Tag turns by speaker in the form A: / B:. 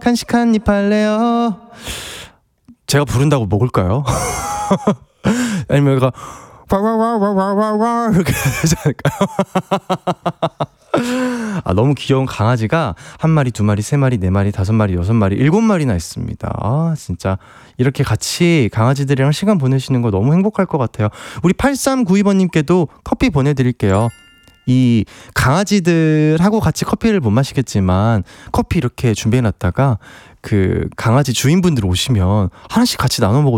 A: 간식 한 입 할래요? 제가 부른다고 먹을까요? 아니면 얘가 와와와와와와 이렇게 하지 않을까요? 아, 너무 귀여운 강아지가 한 마리, 두 마리, 세 마리, 네 마리, 다섯 마리, 여섯 마리, 일곱 마리나 있습니다. 아, 진짜 이렇게 같이 강아지들이랑 시간 보내시는 거 너무 행복할 것 같아요. 우리 8392번님께도 커피 보내드릴게요. 이 강아지들하고 같이 커피를 못 마시겠지만 커피 이렇게 준비해놨다가 그 강아지 주인분들 오시면 하나씩 같이 나눠 먹어도